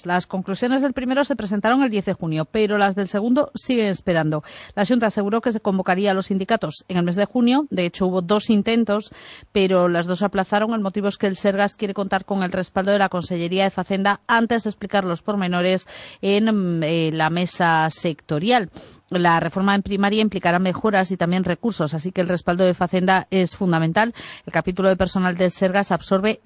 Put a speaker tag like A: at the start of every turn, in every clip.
A: Sergas. Las conclusiones del primero se presentaron el 10 de junio, pero las del segundo siguen esperando. La Xunta aseguró que se convocaría a los sindicatos en el mes de junio. De hecho, hubo 2 intentos, pero las 2 se aplazaron. El motivo es que el Sergas quiere contar con el respaldo de la Consellería de Facenda antes de explicar los pormenores en la mesa sectorial. La reforma en primaria implicará mejoras y también recursos, así que el respaldo de Facenda es fundamental. El capítulo de personal del Sergas absorbe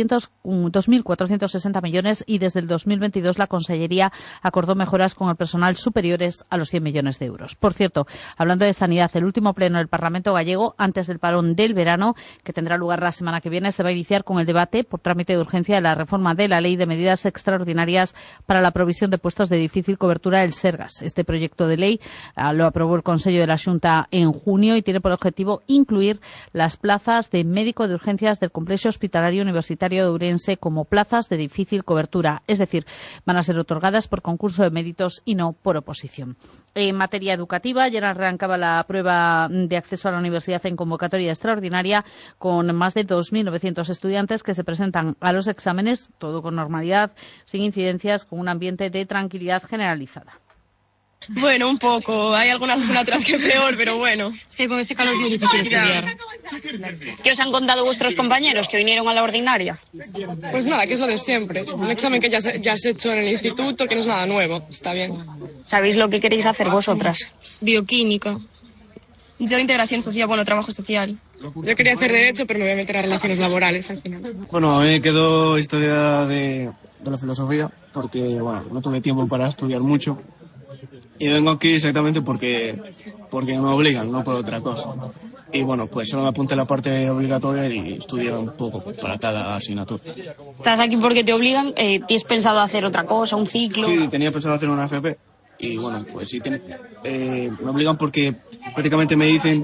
A: 2.460 millones y desde el 2022 la Consellería acordó mejoras con el personal superiores a los 100 millones de euros. Por cierto, hablando de sanidad, el último pleno del Parlamento gallego, antes del parón del verano, que tendrá lugar la semana que viene, se va a iniciar con el debate por trámite de urgencia de la reforma de la Ley de Medidas Extraordinarias para la provisión de puestos de difícil cobertura del Sergas. Este proyecto de ley lo aprobó el Consejo de la Xunta en junio y tiene por objetivo incluir las plazas de médico de urgencias del Complejo Hospitalario Universitario de Ourense como plazas de difícil cobertura. Es decir, van a ser otorgadas por concurso de méritos y no por oposición. En materia educativa, ayer arrancaba la prueba de acceso a la universidad en convocatoria extraordinaria con más de 2.900 estudiantes que se presentan a los exámenes, todo con normalidad, sin incidencias, con un ambiente de tranquilidad generalizada.
B: Bueno, un poco. Hay algunas asignaturas que peor, pero bueno.
C: Es que con este calor es muy difícil estudiar.
D: ¿Qué os han contado vuestros compañeros que vinieron a la ordinaria?
B: Pues nada, que es lo de siempre. Un examen que ya has hecho en el instituto, que no es nada nuevo. Está bien.
D: ¿Sabéis lo que queréis hacer vosotras?
C: Bioquímica.
B: Yo integración social, bueno, trabajo social. Yo quería hacer derecho, pero me voy a meter a relaciones laborales al final.
E: Bueno, a mí me quedó historia de la filosofía, porque bueno, no tuve tiempo para estudiar mucho. Y vengo aquí exactamente porque me obligan, no por otra cosa. Y bueno, pues solo me apunté la parte obligatoria y estudié un poco para cada asignatura.
D: ¿Estás aquí porque te obligan? ¿Tienes pensado hacer otra cosa, un ciclo?
E: Sí, tenía pensado hacer una FP. Y bueno, pues sí, me obligan porque prácticamente me dicen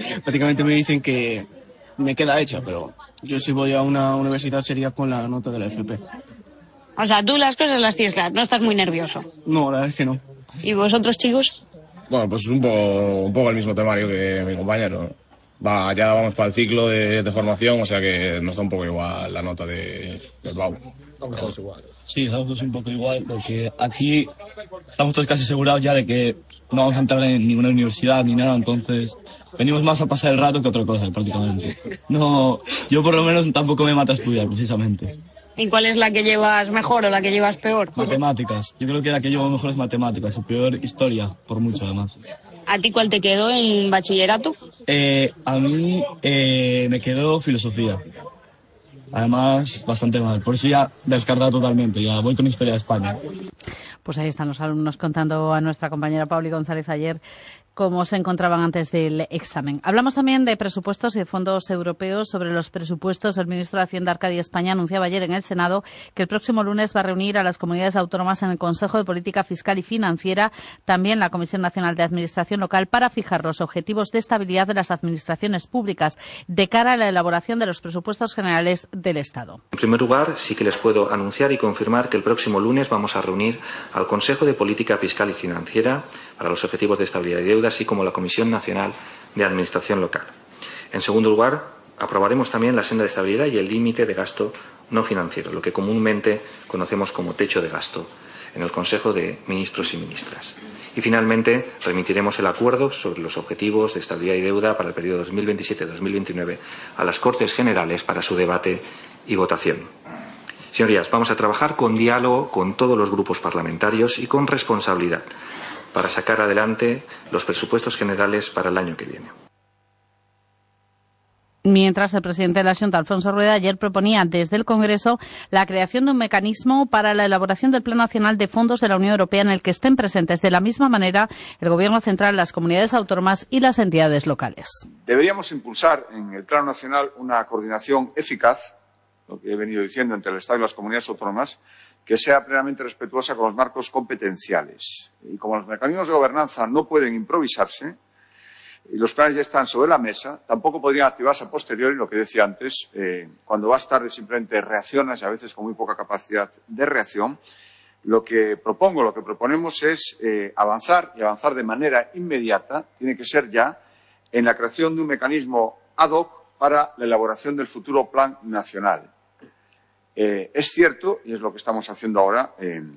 E: que me queda hecha, pero yo si voy a una universidad sería con la nota de la FP.
D: O sea, tú las cosas las tienes claras, no estás muy nervioso.
E: No, la verdad es que no.
D: ¿Y vosotros, chicos?
F: Bueno, pues un poco el mismo temario que mi compañero. Ya vamos para el ciclo de formación, o sea que nos da un poco igual la nota del BAU.
G: Estamos igual. Sí, estamos todos un poco igual, porque aquí estamos todos casi asegurados ya de que no vamos a entrar en ninguna universidad ni nada, entonces venimos más a pasar el rato que otra cosa, prácticamente. No, yo por lo menos tampoco me mata estudiar, precisamente.
D: ¿Y cuál es la que llevas mejor o la que llevas peor?
G: Matemáticas. Yo creo que la que llevo mejor es matemáticas y peor historia, por mucho además.
D: ¿A ti cuál te quedó en bachillerato?
G: A mí me quedó filosofía. Además, bastante mal. Por eso ya descartado totalmente. Ya voy con historia de España.
A: Pues ahí están los alumnos contando a nuestra compañera Pauli González ayer cómo se encontraban antes del examen. Hablamos también de presupuestos y de fondos europeos. Sobre los presupuestos, el ministro de Hacienda, Arcadi España, anunciaba ayer en el Senado que el próximo lunes va a reunir a las comunidades autónomas en el Consejo de Política Fiscal y Financiera, también la Comisión Nacional de Administración Local, para fijar los objetivos de estabilidad de las administraciones públicas de cara a la elaboración de los presupuestos generales del Estado.
H: En primer lugar, sí que les puedo anunciar y confirmar que el próximo lunes vamos a reunir al Consejo de Política Fiscal y Financiera para los objetivos de estabilidad y deuda, así como la Comisión Nacional de Administración Local. En segundo lugar, aprobaremos también la senda de estabilidad y el límite de gasto no financiero, lo que comúnmente conocemos como techo de gasto, en el Consejo de Ministros y Ministras. Y finalmente, remitiremos el acuerdo sobre los objetivos de estabilidad y deuda para el periodo 2027-2029 a las Cortes Generales para su debate y votación. Señorías, vamos a trabajar con diálogo con todos los grupos parlamentarios y con responsabilidad para sacar adelante los presupuestos generales para el año que viene.
A: Mientras, el presidente de la Xunta, Alfonso Rueda, ayer proponía desde el Congreso la creación de un mecanismo para la elaboración del Plan Nacional de Fondos de la Unión Europea en el que estén presentes de la misma manera el Gobierno central, las comunidades autónomas y las entidades locales.
I: Deberíamos impulsar en el Plano Nacional una coordinación eficaz, lo que he venido diciendo, entre el Estado y las comunidades autónomas, que sea plenamente respetuosa con los marcos competenciales. Y como los mecanismos de gobernanza no pueden improvisarse, y los planes ya están sobre la mesa, tampoco podrían activarse a posteriori, lo que decía antes, cuando vas tarde simplemente reaccionas y a veces con muy poca capacidad de reacción. Lo que proponemos es avanzar y avanzar de manera inmediata, tiene que ser ya, en la creación de un mecanismo ad hoc para la elaboración del futuro plan nacional. Es cierto, y es lo que estamos haciendo ahora,